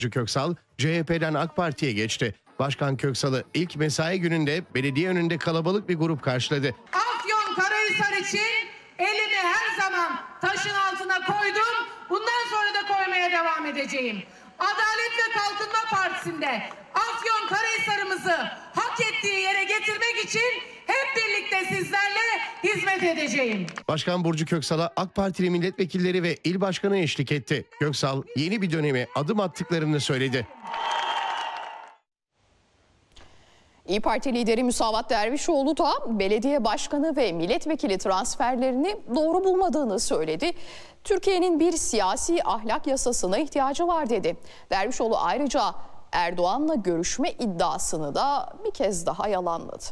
Köksal, CHP'den AK Parti'ye geçti. Başkan Köksal'ı ilk mesai gününde belediye önünde kalabalık bir grup karşıladı. Afyonkarahisar için elimi her zaman taşın altına koydum. Bundan sonra da koymaya devam edeceğim. Adalet ve Kalkınma Partisi'nde Afyonkarahisar'ımızı hak ettiği yere getirmek için hep birlikte sizlerle hizmet edeceğim. Başkan Burcu Köksal'a AK Partili milletvekilleri ve il başkanı eşlik etti. Köksal yeni bir döneme adım attıklarını söyledi. İYİ Parti lideri Musavat Dervişoğlu da belediye başkanı ve milletvekili transferlerini doğru bulmadığını söyledi. Türkiye'nin bir siyasi ahlak yasasına ihtiyacı var dedi. Dervişoğlu ayrıca Erdoğan'la görüşme iddiasını da bir kez daha yalanladı.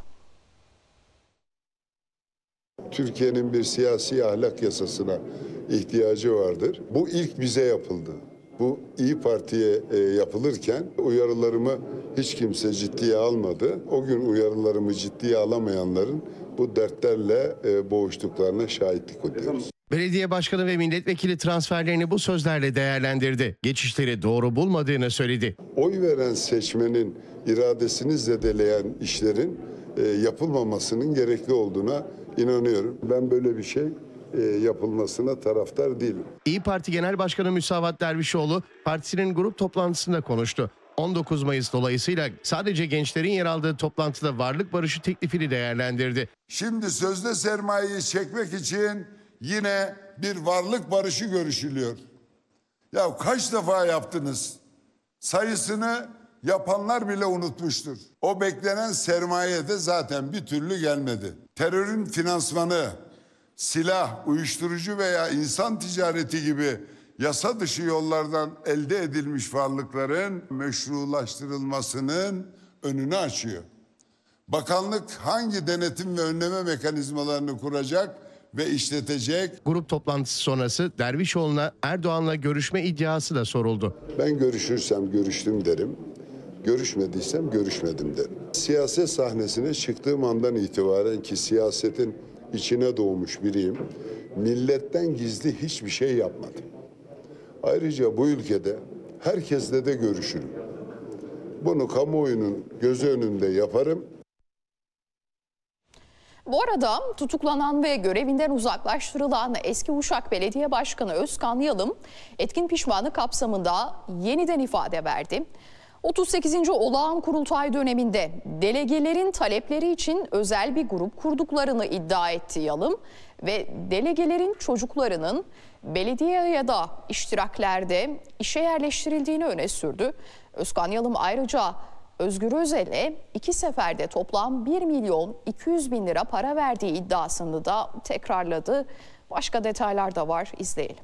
Türkiye'nin bir siyasi ahlak yasasına ihtiyacı vardır. Bu ilk bize yapıldı. Bu İYİ Parti'ye yapılırken uyarılarımı hiç kimse ciddiye almadı. O gün uyarılarımı ciddiye alamayanların bu dertlerle boğuştuklarına şahitlik ediyoruz. Belediye başkanı ve milletvekili transferlerini bu sözlerle değerlendirdi. Geçişleri doğru bulmadığını söyledi. Oy veren seçmenin iradesini zedeleyen işlerin yapılmamasının gerekli olduğuna inanıyorum. Ben böyle bir şey yapılmasına taraftar değilim. İYİ Parti Genel Başkanı Musavat Dervişoğlu partisinin grup toplantısında konuştu. 19 Mayıs dolayısıyla sadece gençlerin yer aldığı toplantıda varlık barışı teklifini değerlendirdi. Şimdi sözde sermayeyi çekmek için yine bir varlık barışı görüşülüyor. Ya kaç defa yaptınız? Sayısını yapanlar bile unutmuştur. O beklenen sermaye de zaten bir türlü gelmedi. Terörün finansmanı, silah, uyuşturucu veya insan ticareti gibi yasa dışı yollardan elde edilmiş varlıkların meşrulaştırılmasının önünü açıyor. Bakanlık hangi denetim ve önleme mekanizmalarını kuracak ve işletecek? Grup toplantısı sonrası Dervişoğlu'na Erdoğan'la görüşme iddiası da soruldu. Ben görüşürsem görüştüm derim. Görüşmediysem görüşmedim derim. Siyaset sahnesine çıktığım andan itibaren ki siyasetin içine doğmuş biriyim. Milletten gizli hiçbir şey yapmadım. Ayrıca bu ülkede herkesle de görüşürüm. Bunu kamuoyunun gözü önünde yaparım. Bu arada tutuklanan ve görevinden uzaklaştırılan eski Uşak Belediye Başkanı Özkan Yalım etkin pişmanlık kapsamında yeniden ifade verdi. 38. Olağan Kurultay döneminde delegelerin talepleri için özel bir grup kurduklarını iddia etti Yalım ve delegelerin çocuklarının belediye ya da iştiraklerde işe yerleştirildiğini öne sürdü. Özkan Yalım ayrıca Özgür Özel'e 2 seferde toplam 1.200.000 lira para verdiği iddiasını da tekrarladı. Başka detaylar da var, izleyelim.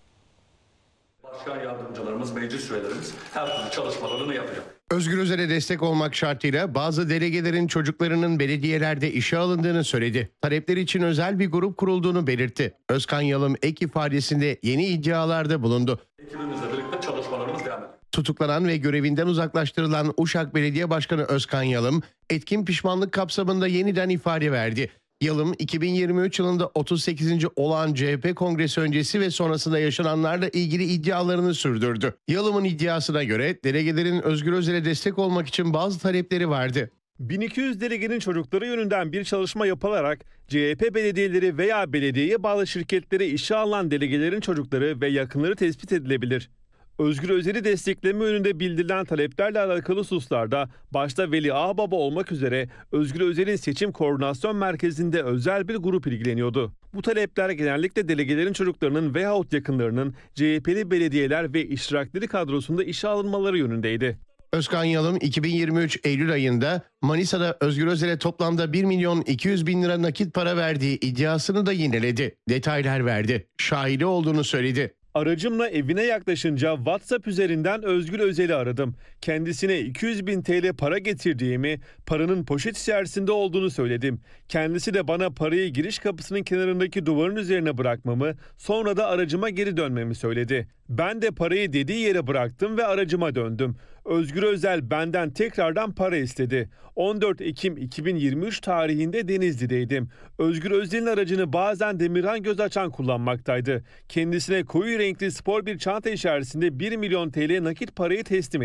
Başkan yardımcılarımız, meclis üyelerimiz her türlü çalışmalarını yapıyor. Özgür Özel'e destek olmak şartıyla bazı delegelerin çocuklarının belediyelerde işe alındığını söyledi. Talepler için özel bir grup kurulduğunu belirtti. Özkan Yalım ek ifadesinde yeni iddialarda bulundu. Ekibimizle birlikte çalışmalarımız devam ediyor. Tutuklanan ve görevinden uzaklaştırılan Uşak Belediye Başkanı Özkan Yalım, etkin pişmanlık kapsamında yeniden ifade verdi. Yalım, 2023 yılında 38. olağan CHP kongresi öncesi ve sonrasında yaşananlarla ilgili iddialarını sürdürdü. Yalım'ın iddiasına göre delegelerin Özgür Özel'e destek olmak için bazı talepleri vardı. 1200 delegenin çocukları yönünden bir çalışma yapılarak CHP belediyeleri veya belediyeye bağlı şirketlere işe alınan delegelerin çocukları ve yakınları tespit edilebilir. Özgür Özel'i destekleme yönünde bildirilen taleplerle alakalı hususlarda başta Veli Ağbaba olmak üzere Özgür Özel'in seçim koordinasyon merkezinde özel bir grup ilgileniyordu. Bu talepler genellikle delegelerin çocuklarının veyahut yakınlarının CHP'li belediyeler ve iştirakleri kadrosunda işe alınmaları yönündeydi. Özkan Yalım 2023 Eylül ayında Manisa'da Özgür Özel'e toplamda 1.200.000 lira nakit para verdiği iddiasını da yineledi. Detaylar verdi. Şahidi olduğunu söyledi. Aracımla evine yaklaşınca WhatsApp üzerinden Özgür Özel'i aradım. Kendisine 200.000 TL para getirdiğimi, paranın poşet içerisinde olduğunu söyledim. Kendisi de bana parayı giriş kapısının kenarındaki duvarın üzerine bırakmamı, sonra da aracıma geri dönmemi söyledi. Ben de parayı dediği yere bıraktım ve aracıma döndüm. Özgür Özel benden tekrardan para istedi. 14 Ekim 2023 tarihinde Denizli'deydim. Özgür Özel'in aracını bazen Demirhan Gözaçan kullanmaktaydı. Kendisine koyu renkli spor bir çanta içerisinde 1 milyon TL nakit parayı teslim